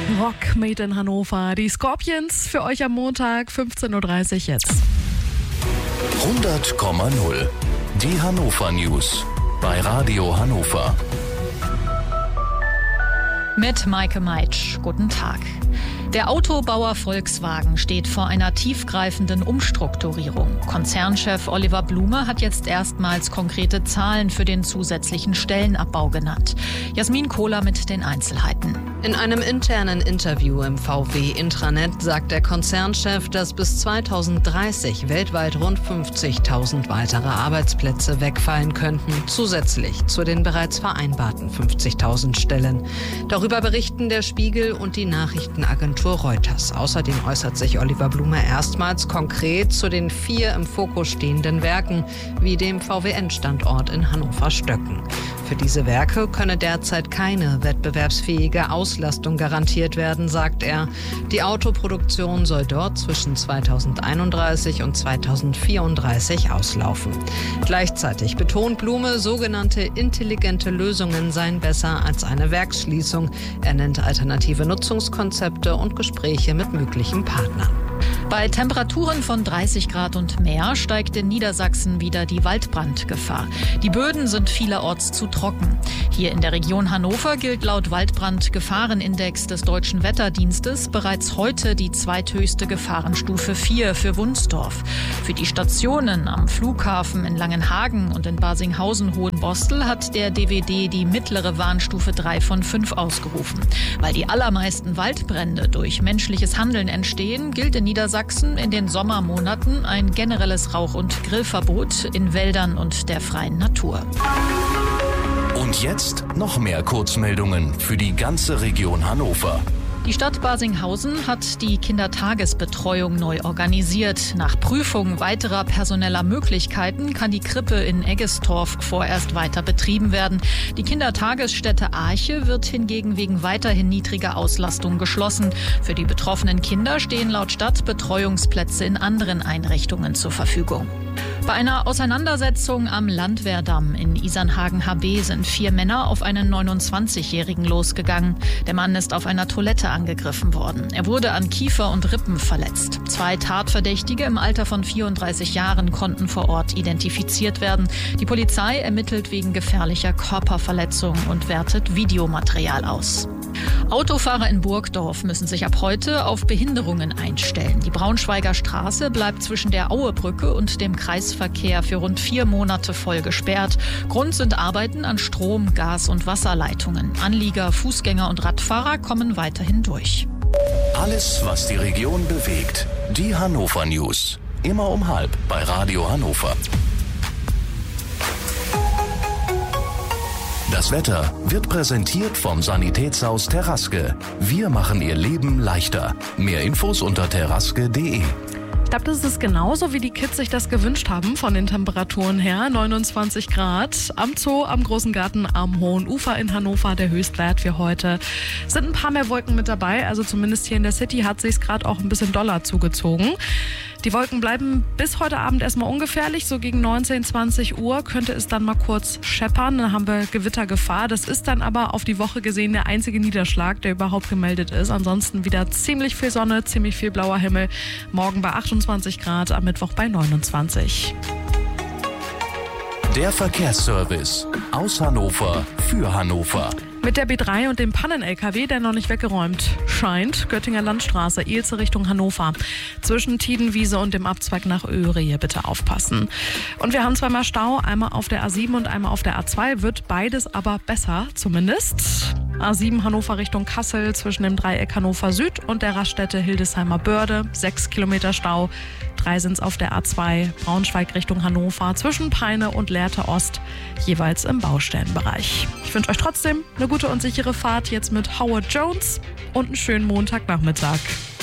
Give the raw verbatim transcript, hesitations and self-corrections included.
Rock made in Hannover. Die Scorpions für euch am Montag, fünfzehn Uhr dreißig jetzt. hundert Komma null. Die Hannover News bei Radio Hannover. Mit Maike Meitsch. Guten Tag. Der Autobauer Volkswagen steht vor einer tiefgreifenden Umstrukturierung. Konzernchef Oliver Blume hat jetzt erstmals konkrete Zahlen für den zusätzlichen Stellenabbau genannt. Jasmin Kohler mit den Einzelheiten. In einem internen Interview im V W-Intranet sagt der Konzernchef, dass bis zweitausenddreißig weltweit rund fünfzigtausend weitere Arbeitsplätze wegfallen könnten, zusätzlich zu den bereits vereinbarten fünfzigtausend Stellen. Darüber berichten der Spiegel und die Nachrichtenagentur Reuters. Außerdem äußert sich Oliver Blume erstmals konkret zu den vier im Fokus stehenden Werken, wie dem V W N-Standort in Hannover-Stöcken. Für diese Werke könne derzeit keine wettbewerbsfähige Auslastung garantiert werden, sagt er. Die Autoproduktion soll dort zwischen zweitausendeinunddreißig und zweitausendvierunddreißig auslaufen. Gleichzeitig betont Blume, sogenannte intelligente Lösungen seien besser als eine Werksschließung. Er nennt alternative Nutzungskonzepte und Gespräche mit möglichen Partnern. Bei Temperaturen von dreißig Grad und mehr steigt in Niedersachsen wieder die Waldbrandgefahr. Die Böden sind vielerorts zu trocken. Hier in der Region Hannover gilt laut Waldbrandgefahrenindex des Deutschen Wetterdienstes bereits heute die zweithöchste Gefahrenstufe vier für Wunsdorf. Für die Stationen am Flughafen in Langenhagen und in Barsinghausen-Hohenbostel hat der D W D die mittlere Warnstufe drei von fünf ausgerufen. Weil die allermeisten Waldbrände durch menschliches Handeln entstehen, gilt in Niedersachsen in den Sommermonaten ein generelles Rauch- und Grillverbot in Wäldern und der freien Natur. Und jetzt noch mehr Kurzmeldungen für die ganze Region Hannover. Die Stadt Barsinghausen hat die Kindertagesbetreuung neu organisiert. Nach Prüfung weiterer personeller Möglichkeiten kann die Krippe in Eggestorf vorerst weiter betrieben werden. Die Kindertagesstätte Arche wird hingegen wegen weiterhin niedriger Auslastung geschlossen. Für die betroffenen Kinder stehen laut Stadt Betreuungsplätze in anderen Einrichtungen zur Verfügung. Bei einer Auseinandersetzung am Landwehrdamm in Isernhagen-H B sind vier Männer auf einen neunundzwanzigjährigen losgegangen. Der Mann ist auf einer Toilette angegriffen worden. Er wurde an Kiefer und Rippen verletzt. Zwei Tatverdächtige im Alter von vierunddreißig Jahren konnten vor Ort identifiziert werden. Die Polizei ermittelt wegen gefährlicher Körperverletzung und wertet Videomaterial aus. Autofahrer in Burgdorf müssen sich ab heute auf Behinderungen einstellen. Die Braunschweiger Straße bleibt zwischen der Auebrücke und dem Kreisverkehr für rund vier Monate voll gesperrt. Grund sind Arbeiten an Strom-, Gas- und Wasserleitungen. Anlieger, Fußgänger und Radfahrer kommen weiterhin durch. Alles, was die Region bewegt. Die Hannover News. Immer um halb bei Radio Hannover. Das Wetter wird präsentiert vom Sanitätshaus Terraske. Wir machen Ihr Leben leichter. Mehr Infos unter terraske punkt de. Ich glaube, das ist genauso, wie die Kids sich das gewünscht haben von den Temperaturen her. neunundzwanzig Grad am Zoo, am Großen Garten, am Hohen Ufer in Hannover. Der Höchstwert für heute. Sind ein paar mehr Wolken mit dabei. Also zumindest hier in der City hat sich es gerade auch ein bisschen doller zugezogen. Die Wolken bleiben bis heute Abend erstmal ungefährlich. So gegen neunzehn, zwanzig Uhr könnte es dann mal kurz scheppern. Dann haben wir Gewittergefahr. Das ist dann aber auf die Woche gesehen der einzige Niederschlag, der überhaupt gemeldet ist. Ansonsten wieder ziemlich viel Sonne, ziemlich viel blauer Himmel. Morgen bei achtundzwanzig Grad, am Mittwoch bei neunundzwanzig. Der Verkehrsservice aus Hannover für Hannover. Mit der B drei und dem Pannen-L K W, der noch nicht weggeräumt scheint, Göttinger Landstraße, Ilze Richtung Hannover. Zwischen Tiedenwiese und dem Abzweig nach Öhrie bitte aufpassen. Und wir haben zweimal Stau, einmal auf der A sieben und einmal auf der A zwei, wird beides aber besser zumindest. A sieben Hannover Richtung Kassel zwischen dem Dreieck Hannover Süd und der Raststätte Hildesheimer Börde, sechs Kilometer Stau. Drei sind es auf der A zwei, Braunschweig Richtung Hannover, zwischen Peine und Lehrte Ost, jeweils im Baustellenbereich. Ich wünsche euch trotzdem eine gute und sichere Fahrt jetzt mit Howard Jones und einen schönen Montagnachmittag.